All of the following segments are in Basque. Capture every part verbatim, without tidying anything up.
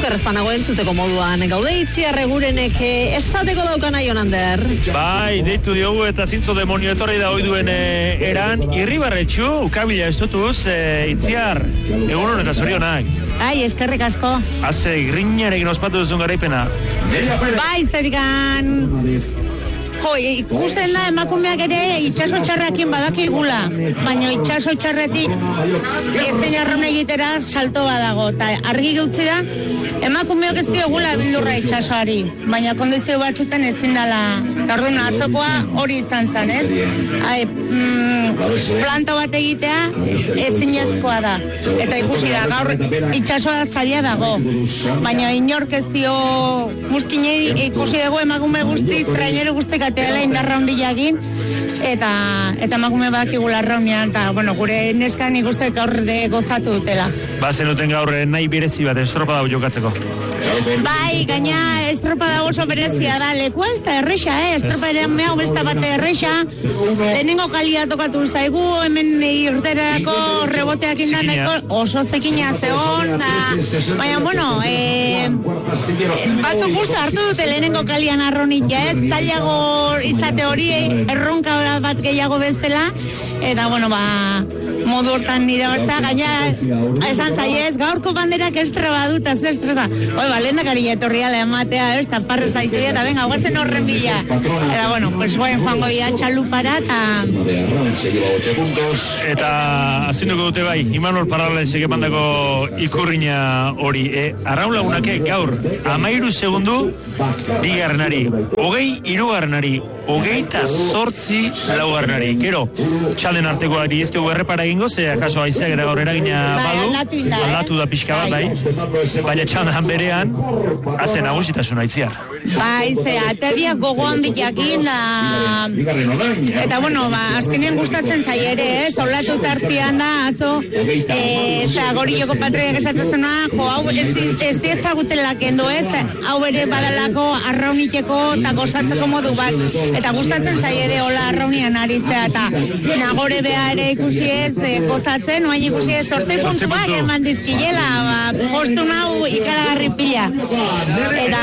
Superrezpanago entzuteko moduan gaude Itziar Egurenek esateko daukana Jonander. Bai, deitu diogu eta zintzo demonio etorri da oiduen e, eran Irribarretxu, ukabila estutuz, e, Itziar, egunon eta zorionak. Ai, eskerrik asko. Haze, grinarekin ospatu duzun garaipena. Bai, zerikan... Jo, ikusten da emakumeak ere itxaso txarrakin badakigula, baina itxaso txarretik ezen arraun egitera salto badago, eta argi gautzi da, emakumeok ez diogula bildurra itxasoari, baina kondizio batzuten ezin dela, eta orduan atzokoa hori izan zen, ez? Ai, mm, planta bat egitea ezinezkoa da, eta ikusi da, gaur itxasoa zaila dago, baina inork ez dio guzkinei ikusi dugu emakume guzti, traineru guzti dela indarra ondila egin, eta, eta emakume bakigula raunean, eta, bueno, gure neskan ikuste gaur de gozatu dutela. Ba, zenuten gaur nahi berezi bat estropada jokatzeko. Bai, gaina estropada oso berezia da, lekua ez da erresa, eh? Estropada mehau ez da bate erresa, lehenengo kalia tokatu zaigu, hemen irterako reboteak indan oso zekina zeon, da, baina, bueno, eh, batzuk gustu hartu dute lehenengo kalian arronitia, ez? Zailago izate hori erronka bat gehiago bezala, eta, bueno, ba, modu hortan nire basta, gaina esan zaiez, gaurko banderak estra badut, ez estra, oi, ba, lehen dakari etorriala ematea, ez, eta parrez zaitu eta venga, guazen horren bila, eta, bueno, pues, goen joango ia txalupara, eta... Eta, aztinduko dute bai, Imanol Parralesek emandako ikurriña hori, e, arraun lagunake gaur, amairu segundu, bigarrenari, hogei, irugarrenari, hogeita zortzi laugarrenari, gero, txalden artekoari ez dugu errepara egingo, ze akaso aizeak eta gaur eragina badu, aldatu da pixka bat, bai, baina txaldan berean, hazen nagusitasuna Itziar. Bai, ze, atedia gogo handik jakin da, eta, bueno, ba, azkenean gustatzen zai ere, ez, olatu tartian da, atzo, e, za, gori joko patroiak esatezuna, jo, hau, ez dizagutela kendo, ez, hau ere badalako arrauniteko eta gozatzeko modu bat, eta gustatzen zai ere hola arraunian aritzea, eta nagore beha ere ikusi ez, e, gozatzen, oain ikusi ez, sortei puntuak eman dizkilela, ba, postu nau ikaragarri pila, eta...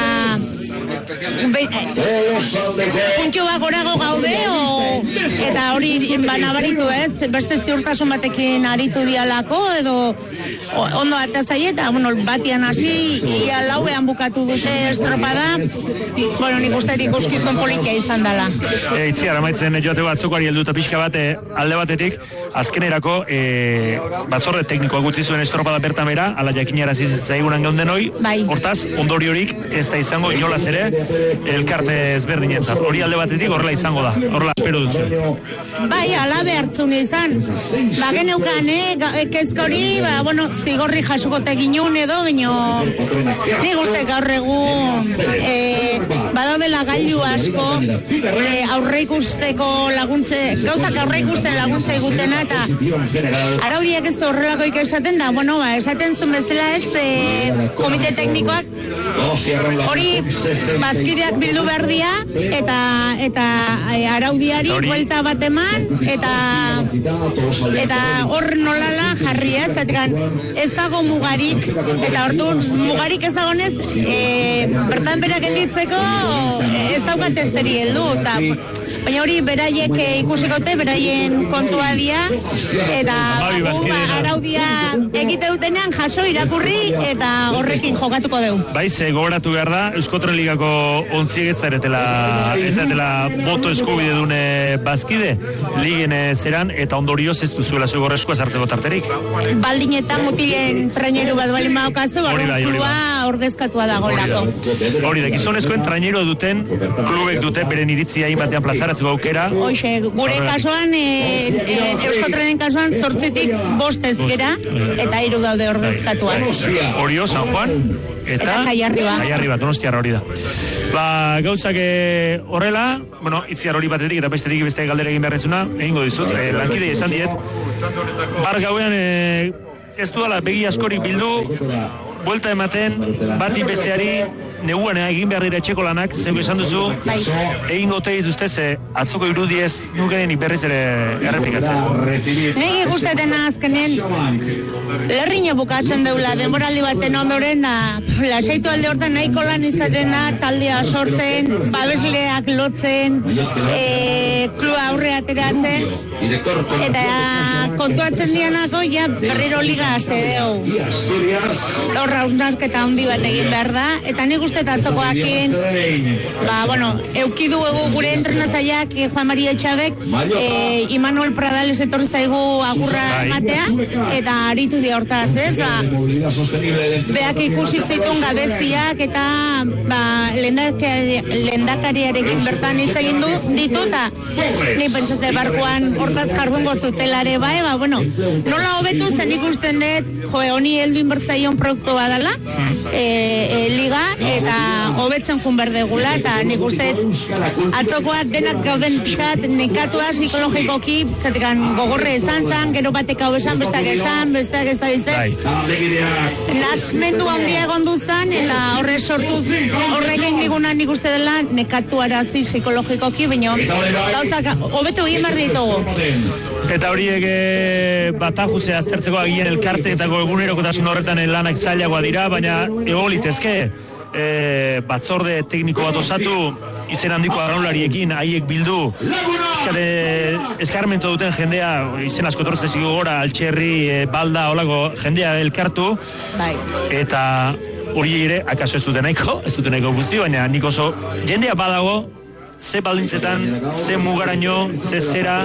Puntio bat gorago gaude o, eta hori banabaritu ez, beste ziurtasun batekin aritu dialako edo o, ondo eta zaieta, bueno, batian hasi ia lauean bukatu dute estropada, bueno, nik uste ikuskizun politia izan dela. E, Itziar, amaitzen joate batzukari helduta pixka bat, e, alde batetik, azkenerako e, batzorde teknikoa gutzi zuen estropada bertamera, ala jakinara zaizunan geunden hoi, bai. Hortaz, ondoriorik ez da izango inolaz ere, elkarte ezberdinetzat. Hori alde batetik horrela izango da. Horrela espero duzu. Bai, ala behartzun izan. Ba, geneukan, eh, kezka hori, ba, bueno, zigorri jasokote ginun edo, baino, nik uste gaur egun, eh, badaudela gailu asko, eh, aurre ikusteko laguntze, gauzak aurre ikusten laguntza igutena, eta araudiak ez horrelako esaten da, bueno, ba, esaten zuen bezala ez, eh, komite teknikoak, hori, bazkideak bildu behar dia, eta, eta e, araudiari buelta bat eman, eta eta hor nolala jarri ez, eta ez dago mugarik, eta orduan mugarik ez dagonez, e, bertan berak gelditzeko ez daukate zeri heldu, eta baina hori beraiek ikusikote, beraien kontua dia, eta ba, araudia egite dutenean jaso irakurri, eta horrekin jokatuko deu. Baiz, gogoratu behar da, Euskotren Ligako ontziegetza eretela, eretela boto eskubide dune bazkide, ligen zeran, eta ondorioz ez duzuela zugorrezkoa sartzeko tarterik. Baldin eta mutilen traineru bat balin baukazu, klua ordezkatua dagoelako. Hori da, gizonezkoen traineru duten, klubek dute beren iritzia inbatean plazaratzeko aukera. Hoxe, gure kasuan, e, e, Euskotrenen kasuan, zortzitik bost ezkera, eta hiru daude ordezkatuak. Orio, San Juan, eta Jaiarriba. Jaiarriba, Donostiarra hori da. Ba, gauzak horrela, bueno, Itziar hori batetik eta bestetik beste galdera egin beharrezuna, egingo dizut, e, lankide esan diet, bar gauean e, ez dudala begi askorik bildu, buelta ematen, bati besteari, neguan egin behar dira etxeko lanak, zeu esan duzu, egin gote dituzte, ze atzoko irudiez, nukenenik berriz ere errepikatzen. Negi guztetena azkenen, lerriño bukatzen deula, denboraldi baten ondoren da, lasaitu alde hortan nahiko lan izaten da, taldea sortzen, babesleak lotzen, e, klua aurre ateratzen, eta kontuatzen dianako, ja, berriro liga azte deu. Horra hausnarketa handi bat egin behar da, eta nik uste atzokoakin, ba, bueno, eukidu egu gure entrenatzaileak Juan Maria Etxabek, e, Imanol Pradales etorri zaigu agurra ematea, eta aritu di hortaz, ez, ba, beak ikusi zituen gabeziak, eta, ba, lehendakariarekin bertan hitz egin du, ditu, eta ni pentsate barkuan hortaz jardungo zutelare, bai, ba, bueno, nola hobetu zen ikusten dut, jo, honi heldu inbertzaion produktu badala, e, e, liga, eta hobetzen jun berdegula, eta nik uste atzokoak denak gauden pixkat nekatua psikologikoki, zatekan gogorre esan zan, gero batek hau esan, bestak esan, bestak ez da dizen. Naskmendu handia egon duzan, eta horre sortu, horrekin diguna nik uste dela nekatu arazi psikologikoki, baina gauzak hobetu egin behar ditugu. Eta horiek e, batajuzea aztertzeko agien elkarte eta egunerokotasun horretan lanak zailagoa dira, baina ego litezke e, batzorde tekniko bat osatu, izen handiko arraulariekin, haiek bildu, eskare, eskarmento duten jendea, izen asko torrezesiko gora, Altxerri, e, Balda, holako jendea elkartu, bai. Eta hori ere, akaso ez dute nahiko, ez dute nahiko guzti, baina nik oso jendea badago, ze baldintzetan, ze mugaraino, ze zera,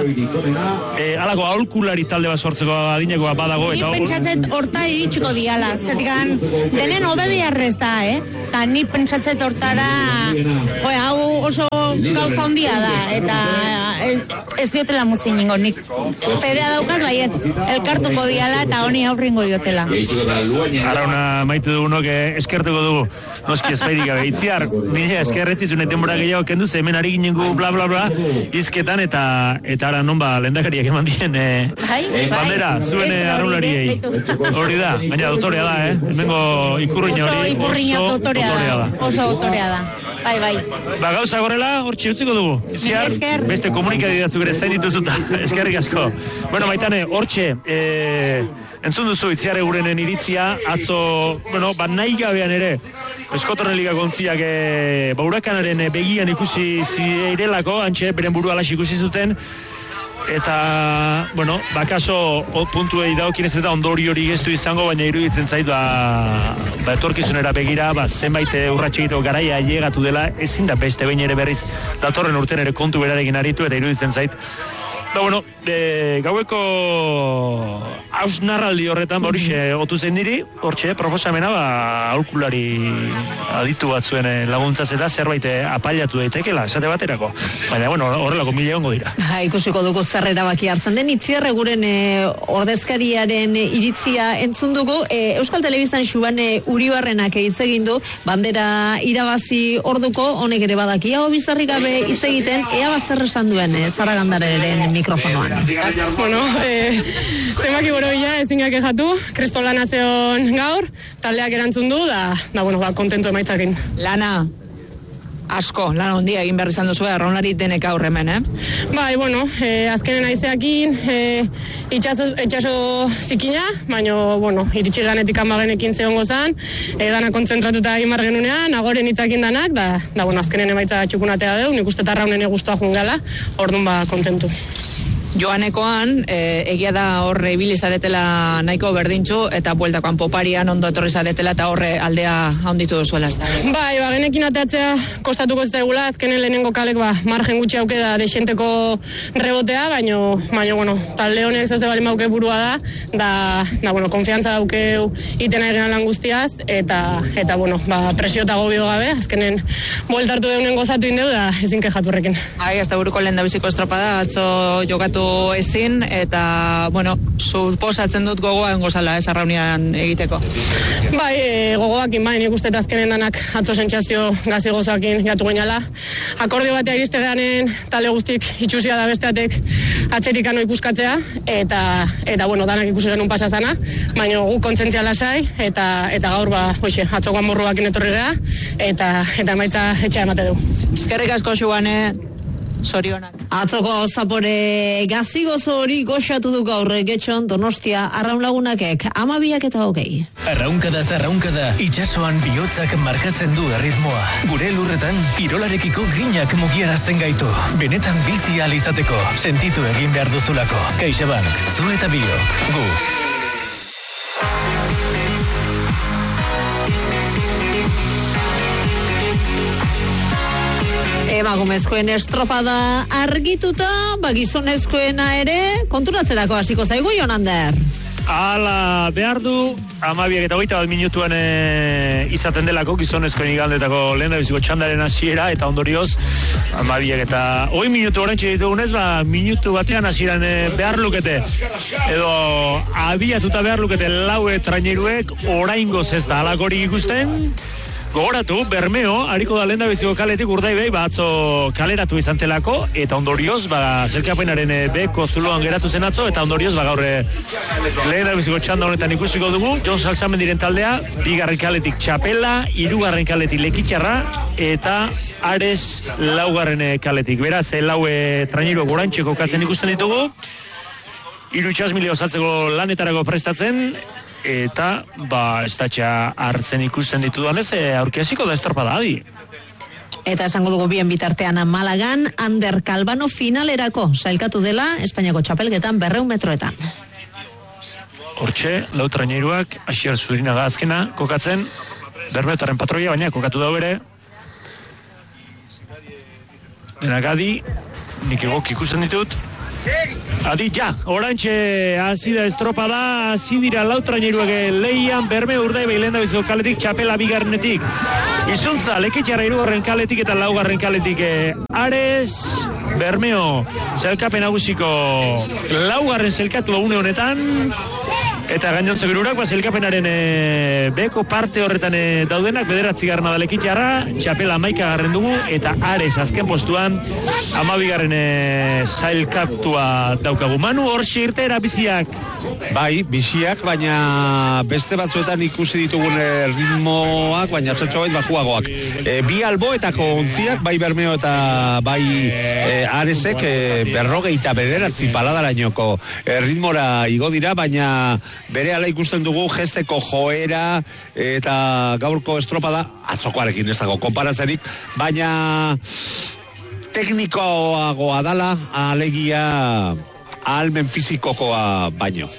e, alako aholkulari talde bat sortzeko adinekoa badago. Ni pentsatzet horta iritsiko diala, zetikan denen hobe biharrez da, eh? Eta ni pentsatzet hortara, jo, hau oso gauza handia da, eta ez, ez diotela muzin ningo, nik fedea daukat baiet, elkartuko diala eta honi aurringo diotela. Arauna maite dugunok eskertuko dugu, noski espairik gabe, itziar, nire eskerreztizune denbora gehiago kendu, hemen ari ginen gu bla bla bla, izketan eta eta ara non ba lehendakariak eman dien eh, bandera, zuen arraulariei. Hori da, baina dotorea da, eh? Hemengo ikurriña hori oso dotorea da. Oso dotorea da. Bai, bai. Ba, gauza gorrela, hortxe utziko dugu. Itziar, beste komunikadidazu gure zain dituzuta. Eskerrik asko. Bueno, Maitane, hortxe, eh, entzun duzu Itziar Egurenen iritzia, atzo, bueno, ba, nahi gabean ere, Eskotorren Liga gontziak e, ba, hurakanaren begian ikusi zirelako, antxe, beren burua las ikusi zuten, eta, bueno, bakaso puntuei daokinez eta ondori hori geztu izango, baina iruditzen zait, ba, ba etorkizunera begira, ba, zenbait urratxe egiteko garaia ailegatu dela, ezin da beste behin ere berriz datorren urten ere kontu berarekin aritu, eta iruditzen zait, ba, bueno, e, gaueko hausnarraldi horretan, ba, horixe, otu zen diri, hortxe, proposamena, ba, aholkulari aditu batzuen laguntzaz eta zerbait apailatu daitekela, esate baterako. Baina, bueno, horrelako mila egongo dira. Ha, ikusiko dugu zer erabaki hartzen den, Itziar Eguren e, ordezkariaren e, iritzia entzun dugu, e, Euskal Telebistan Xubane Uribarrenak hitz egin du, bandera irabazi orduko, honek ere badaki, hau bizarrik gabe hitz egiten, ea bazer esan duen e, Zaragandararen mikrofonoan. Bueno, eh, zenbaki boroia ezin gake jatu, Kristola Nazion gaur, taldeak erantzun du, da, da bueno, ba, kontentu emaitzakin. Lana, asko, lan ondia egin behar izan duzu, arraunlari denek aurremen, eh? Bai, bueno, eh, azkenen aizeakin, eh, itxaso, itxaso zikina, baina, bueno, iritsi ganetik amagenekin zehongo zan, eh, dana kontzentratuta egin bar genunean, agoren hitzakin danak, da, da, bueno, azkenen emaitza txukunatea deu, nik uste tarraunen eguztua jungala, orduan ba, kontentu. Joanekoan, e, egia da horre ibili zaretela nahiko berdintxu, eta bueltakoan poparian ondo etorri zaretela, eta horre aldea handitu duzuela. Bai, ba, genekin ateatzea kostatuko zitzaigula, azkenen lehenengo kalek, ba, margen gutxi auke da desenteko rebotea, baino, baino, bueno, talde honek zazte bali mauke burua da, da, da, bueno, konfiantza daukeu itena egin lan guztiaz, eta, eta, bueno, ba, presio eta gobio gabe, azkenen bueltartu deunen gozatu indeu, da ezin kejatu horrekin. Ai, hasta buruko lehen da biziko estropada, atzo jokatu ezin, eta, bueno, suposatzen dut gogoa engozala, ez arraunian egiteko. Bai, e, gogoakin, bai, nik uste azkenen danak atzo sentsazio gazi gozoakin jatu gainala. Akordio batea iriste ganen, tale guztik itxusia da besteatek atzerikano ikuskatzea, eta, eta bueno, danak ikusi genuen pasazana, baina gu kontzentzia lasai, eta, eta gaur, ba, hoxe, atzokoan morruakin etorri gara, eta, eta maitza etxea emate du. Eskerrik asko Xuane, zorionak. Atzoko zapore gazigozo hori goxatu du gaur Getxon Donostia Arraun Lagunakek amabiak eta hogei. Arraunkada zarraunkada, itsasoan bihotzak markatzen du erritmoa. Gure lurretan, kirolarekiko grinak mugiarazten gaitu. Benetan bizi ahal izateko, sentitu egin behar duzulako. CaixaBank, zu eta biok, gu. Emakumezkoen estropada argituta, ba gizonezkoena ere konturatzerako hasiko zaigu Jonander. Ala behar du, amabiak eta hogeita bat minutuan e, izaten delako gizonezkoen igandetako lehendabiziko txandaren hasiera, eta ondorioz amabiak eta hogei minutu horrentxe ditugunez, ba minutu batean hasieran e, behar lukete, edo abiatuta behar lukete laue traineruek, oraingoz ez da alakorik ikusten. Gogoratu, Bermeo, hariko da lehendabiziko kaletik Urdaibai batzo kaleratu izan zelako, eta ondorioz, ba, zelkapenaren beko zuloan geratu zen atzo, eta ondorioz, ba, gaur lehendabiziko txanda honetan ikusiko dugu, Jon Salsamendiren taldea, bigarren kaletik Txapela, hirugarren kaletik Lekitxarra, eta Ares laugarren kaletik. Beraz, laue trainero gorantxe kokatzen ikusten ditugu, hiru itxasmile osatzeko lanetarako prestatzen, eta ba estatxa hartzen ikusten ditudanez e, aurkeziko da estropada adi. Eta esango dugu bien bitartean Malagan Ander Calvano finalerako sailkatu dela Espainiako txapelketan berreun metroetan. Hortxe, lau traineruak Asier Zurinaga azkena kokatzen Bermeotarren patroia, baina kokatu dau ere denak adi, nik egok ikusten ditut. Adi, ja, orantxe hasi da estropada, hasi dira lau traineruak leian, Bermeo Urdaibai lehendabiziko kaletik, Txapela bigarrenetik Izuntza, Lekitxarra hirugarren kaletik eta laugarren kaletik Ares, Bermeo zelkapen nagusiko laugarren zelkatu une honetan, eta gainontzeko hirurak ba zelkapenaren e, beko parte horretan e, daudenak bederatzi garrana da Lekitxarra, Txapela hamaika garren dugu, eta Ares azken postuan hamabigarren e, zailkatua daukagu. Manu, hor irtera biziak? Bai, biziak, baina beste batzuetan ikusi ditugun ritmoak, baina txotxo bait bajuagoak. E, bi alboetako ontziak, bai Bermeo eta bai e, Aresek e, berrogeita bederatzi paladarainoko e, ritmora igo dira, baina bere ala ikusten dugu gesteko joera eta gaurko estropada atzokoarekin ez dago konparatzerik, baina teknikoagoa dala, alegia ahalmen fizikokoa baino.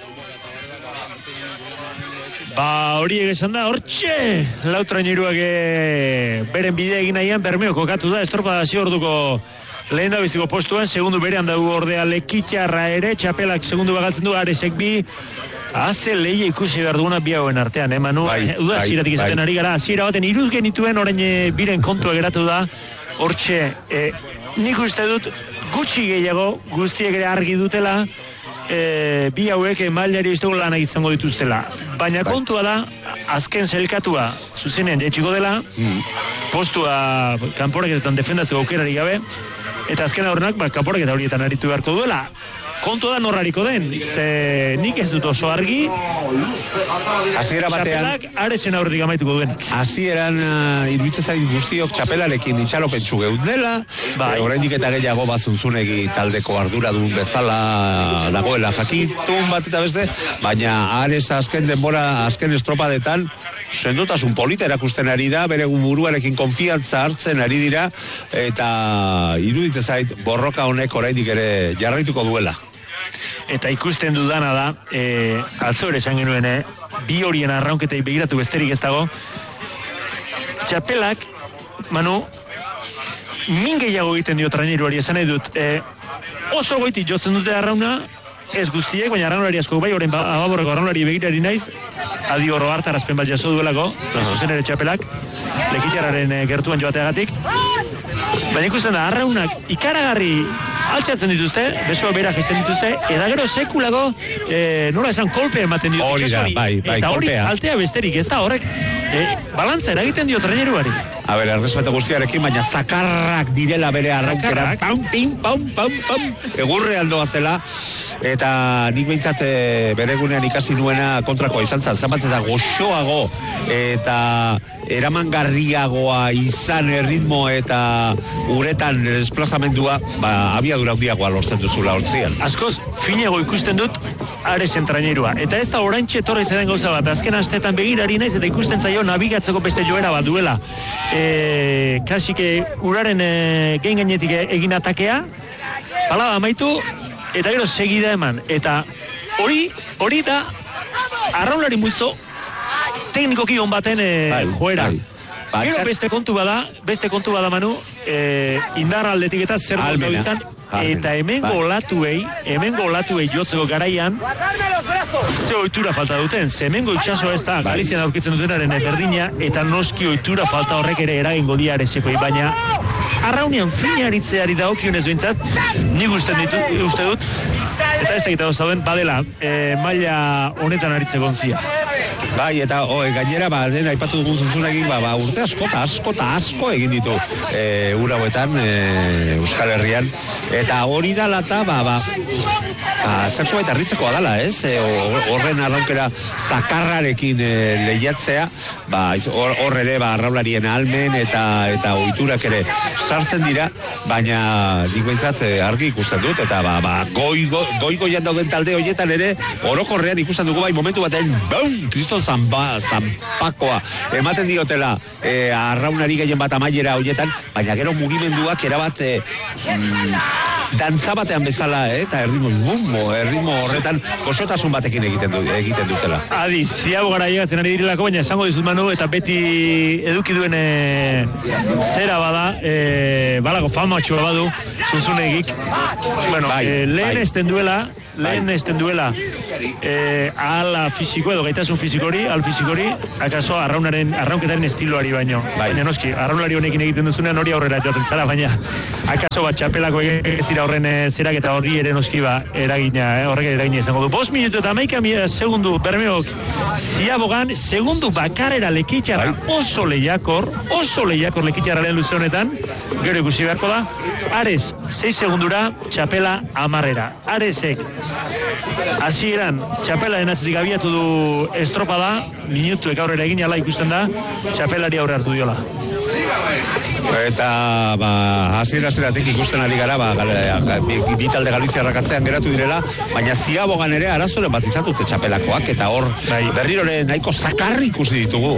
Ba, hori egesan da, hortxe, lau traineruak beren bidea egin nahian, Bermeo kokatu da, estropada hasi orduko lehen da biziko postuan, segundu berean dugu ordea Lekitxarra ere, Txapelak segundu bagaltzen du, Aresek bi, haze lehi ikusi behar duguna bi hauen artean, eh, Manu? Bai, Uda ziratik izaten bai. ari gara, zira baten iruz genituen orain biren kontua geratu da, hortxe, eh, nik uste dut gutxi gehiago guztiek ere argi dutela, e, bi hauek mailari iztego lanak izango dituztela. Baina bai. Kontua da, azken zelkatua zuzenean jetxiko dela, mm. postua kanporaketetan defendatzeko aukerari gabe, eta azken aurrenak ba, kanporaketa horietan aritu beharko duela. Kontua da norrariko den, ze nik ez dut oso argi, hasiera batean Txapelak Aresen aurretik amaituko duen. Hasieran uh, iruditzen zait guztiok Txapelarekin itxaropentsu geundela, bai. e, oraindik eta gehiago bazunzunegi taldeko arduradun bezala dagoela jakitun bat eta beste, baina Ares azken denbora, azken estropadetan sendotasun polita erakusten ari da, bere buruarekin konfiantza hartzen ari dira, eta iruditzen zait borroka honek oraindik ere jarraituko duela. Eta ikusten dudana da, e, atzo ere esan genuen, eh, bi horien arraunketei begiratu besterik ez dago. Txapelak, Manu, min gehiago egiten dio traineruari, esan nahi dut, e, oso goiti jotzen dute arrauna, ez guztiek, baina arraunari asko bai, orain ababorreko arraunari begirari naiz, adi horro hartarazpen bat jaso duelako, uh-huh. zuzen ere Txapelak, Lekitxarraren e, gertuan joateagatik. Baina ikusten da, arraunak ikaragarri altxatzen dituzte, besoa bera jaisten dituzte, eta gero sekulago, e, nola esan, kolpea ematen dituzte. Hori da, bai, bai, eta hori kolpea. altea besterik, ez da horrek, e, balantza eragiten dio traineruari. A ber, errespeto guztiarekin, baina zakarrak direla bere arrankera. Zakarrak. Pam, pim, pam, pam, pam. Egurre aldoa zela. Eta nik behintzat e, bere egunean ikasi nuena kontrakoa izan zen. Zabat eta goxoago eta eramangarriagoa izan erritmo eta uretan desplazamendua, ba, abiadura handiagoa lortzen duzula hortzian. Askoz, finago ikusten dut Aresen trainerua. Eta ez da oraintxe etorri zeden gauza bat. Azken asteetan begirari naiz eta ikusten zaio nabigatzeko beste joera bat duela. E, kasike uraren e, gein gainetik egin atakea, palada amaitu, eta gero segida eman. Eta hori, hori da arraunlari multzo teknikoki hon baten e, bai, joera. Bai. Ba, Gero txat... beste kontu bada, beste kontu bada Manu, e, indar aldetik eta zer Almena. izan, eta hemen Bai. golatuei, hemen golatuei jotzeko garaian, ze ohitura falta duten, ze hemengo itxaso ez da, Galizian aurkitzen dutenaren berdina, eta noski ohitura falta horrek ere eragingo di Aresekoi, baina arraunean finaritzeari dagokionez behintzat, nik uste ditu, uste dut, eta ez da egiteko zauden, badela, e, maila honetan aritzeko ontzia. Bai, eta o, gainera, ba, nena aipatu dugun zuntzunekin, ba, ba, urte asko eta asko eta asko egin ditu e, ura hauetan, e, Euskal Herrian. Eta hori dala eta, ba, ba, ba zertzu baita harritzekoa dala, ez? E, horren arrankera zakarrarekin e, lehiatzea, ba, hor, hor ere, ba, arraularien almen eta eta ohiturak ere sartzen dira, baina nik behintzat e, argi ikusten dut, eta ba, ba, goi, goi, goi goian dauden talde horietan ere, orokorrean ikusten dugu bai momentu baten, baum, kriston zanba, zanpakoa, ematen diotela e, arraunari gehien bat amaiera horietan, baina gero mugimenduak erabat e, mm, dantza batean bezala, eh? Eta erritmo, bumbo, erritmo horretan gozotasun batekin egiten, du, egiten dutela. Adi, ziago gara llegatzen ari direlako, baina esango dizut Manu, eta beti eduki duen e, zera bada, e, balago famatxua badu, zunzunegik. Bueno, bai, e, lehen bai. esten duela, lehen bai. esten duela, e, ala fisiko edo gaitasun fisikori, al fisikori, akaso arraunaren, arraunketaren estiloari baino. Bai. Baina noski, arraunari honekin egiten duzunean hori aurrera joaten zara, baina akaso bat txapelako ez dira horren e, zerak eta horri ere noski ba, eragina, eh, horrek eragina izango du. Bost minutu eta maika segundu Bermeok ziabogan, segundu bakarera lekitxarra oso lehiakor, oso lehiakor lekitxarraren luze honetan, gero ikusi beharko da, Ares, sei segundura, txapela amarrera. Aresek, hasieran txapela denatzetik abiatu du estropada, minutuek aurrera egin ala ikusten da, txapelari aurre hartu diola. Eta, ba, hasiera zeratik ikusten ari gara, ba, bi talde Galiziarrak atzean geratu direla, baina ziabogan ere arazoren bat izan dute txapelakoak, eta hor berrirore nahiko zakarri ikusi ditugu.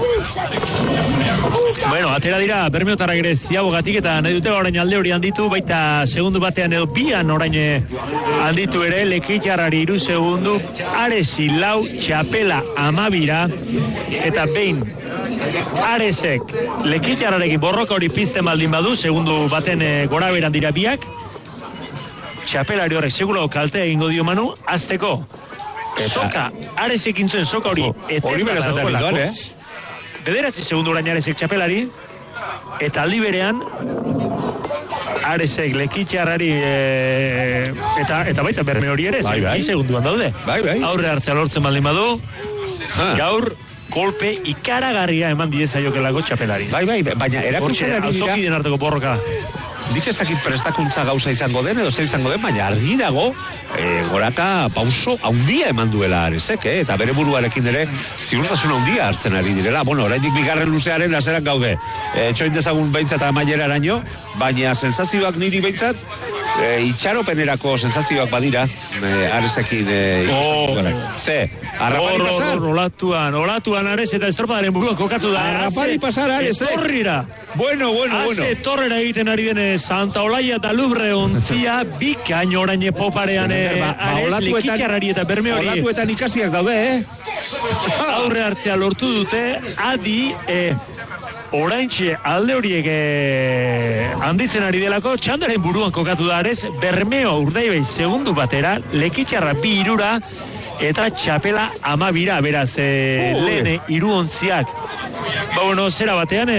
Bueno, atera dira, Bermeotarrak ere ziabogatik, eta nahi dute orain alde hori handitu, baita segundu batean edo bian orain handitu ere, Lekitxarrari iru segundu, Aresi lau, txapela amabira, eta behin, Aresek, Lekitxarrarekin borroka hori pizten baldin badu, segundu baten e, gora beran dira biak, txapelari horrek seguro kaltea egingo dio Manu, azteko, soka, Aresek intzuen soka hori, hori berazaten ninduan, eh? Bederatzi segundu orain Aresek txapelari, eta aldi berean, Aresek Lekitxarrari e, eta eta baita Berme hori ere, bai, bai. bi segunduan daude. Bai, bai. Aurre hartzea lortzen baldin badu, ha. Gaur kolpe ikaragarria eman diezaiokelako txapelari. Bai, bai, baina erakusten ari dira... Auzokiden arteko borroka. Dik ezakit prestakuntza gauza izango den, edo zer izango den, baina argi dago, e, goraka pauso haundia eman duela Aresek, eh? Eta bere buruarekin ere ziurtasun haundia hartzen ari direla. Bueno, oraindik bigarren luzearen azerak gaude. E, txoin dezagun behintzat amaiera araño, baina sensazioak niri behintzat, e, itxaropenerako sensazioak badira, e, Aresekin e, ikusten oh. Ze, arrapari pasar? Olatuan, olatuan Ares eta estropadaren buruan kokatu da. Arrapari pasar Aresek. Etorrira. Bueno, bueno, bueno. Haze torrera egiten ari dene Santa Olaia eta Lubre ontzia bikain orain poparean ba, ba, Ares Lekitxarrari eta Berme hori. Olatuetan ikasiak daude, eh? Aurre hartzea lortu dute, adi, eh, oraintxe alde horiek eh, handitzen ari delako, txandaren buruan kokatu da Ares, Bermeo Urdaibei segundu batera, Lekitxarra bi irura, eta txapela amabira, beraz, e, Oh, lehen e, hiru ontziak. Ba, bueno, zera batean,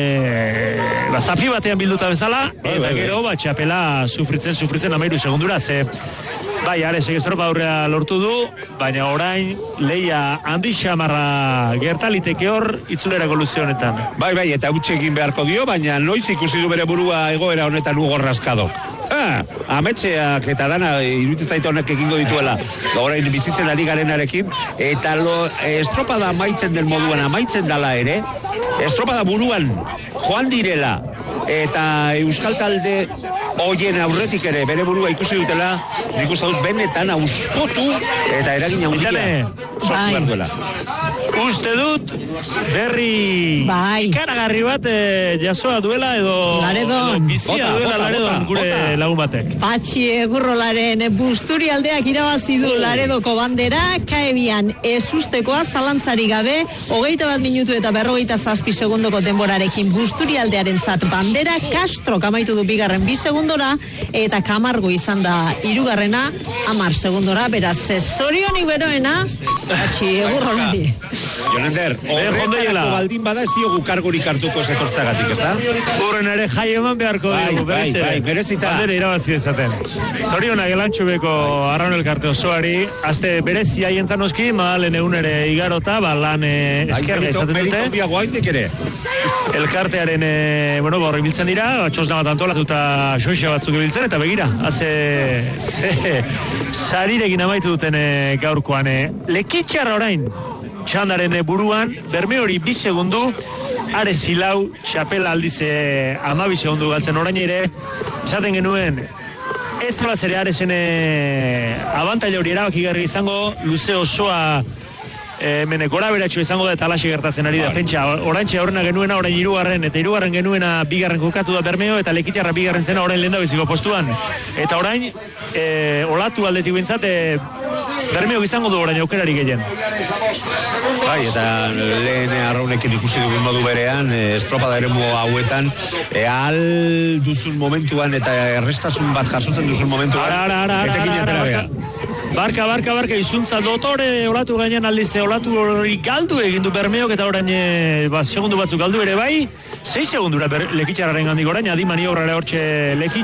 e, ba, zafi batean bilduta bezala, eta gero, ba, txapela sufritzen, sufritzen amairu segundura, ze, bai, Aresek estropa aurrea lortu du, baina orain leia handi xamarra gertaliteke hor itzulerako luze honetan. Bai, bai, eta utxe egin beharko dio, baina noiz ikusi du bere burua egoera honetan Hugo Rascadok. Ah, ametxeak eta dana iruditzen zait honek egingo dituela orain bizitzen ari garenarekin, eta lo, estropada amaitzen den moduan amaitzen dala ere, estropada buruan joan direla eta euskal talde hoien aurretik ere bere burua ikusi dutela, nik uste dut benetan auspotu eta eragin handia sortu behar duela. Uste dut berri bai. ikaragarri bat e, jasoa duela edo, Laredon. edo bizia Bota, duela bota, Laredon bota, gure bota. lagun batek. Patxi Egurrolaren Busturialdeak irabazi du Laredoko bandera, kaebian ezustekoa zalantzari gabe, hogeita bat minutu eta berrogeita zazpi segundoko denborarekin Busturialdearen zat bandera, Castro amaitu du bigarren bi segundora, eta Kamargo izan da hirugarrena, hamar segundora, beraz, zorionik beroena, Patxi Egurrolari. Jonender, horretarako baldin bada ez diogu kargurik hartuko zetortzagatik, ez da? Urren ere jai eman beharko Bai, dugu, bai, berez ere. bai, berezita. Bandera irabazi ezaten. Zorionak elantxubeko arraun elkarte osoari, azte berezi haientzan oski, madalen egun ere igarota, ba lan eh, eskerga izaten dute. Merito diago haitek ere. Elkartearen, e, bueno, borri biltzen dira, txosna bat antolatuta xoixa batzuk biltzen, eta begira, haze, ze, sarirekin amaitu duten e, gaurkoan. E, lekitxarra orain, txandaren e, buruan, berme hori bi segundu, Ares Ilau, txapela aldiz e, amabi segundu galtzen orain ere, esaten genuen, ez dola zere Aresen e, abantaila hori erabakigarri izango, luze osoa E, hemen gora beratxo izango da eta alaxe gertatzen ari da, pentsa, orantxe aurrena genuena, orain hirugarren, eta hirugarren genuena bigarren kokatu da Bermeo, eta Lekitxarra bigarren zena orain lehen da biziko postuan. Eta orain, e, olatu aldetik bintzat, e, Bermeo izango du orain aukerari gehien. Bai, eta lehen arraunekin ikusi dugun modu berean, e, estropada eremu hauetan, e, al duzun momentuan eta errestasun bat jasotzen duzun momentuan, Ara, ara, ara, ara, etekin ara, atera ara, behar. Barka, barka, barka, izuntza dotore olatu gainean aldize, olatu hori galdu egin du Bermeok, eta orain e, ba, segundu batzuk galdu ere bai, sei segundura Lekitxarraren gandik orain, adi maniobrara hortxe Lekitxarra.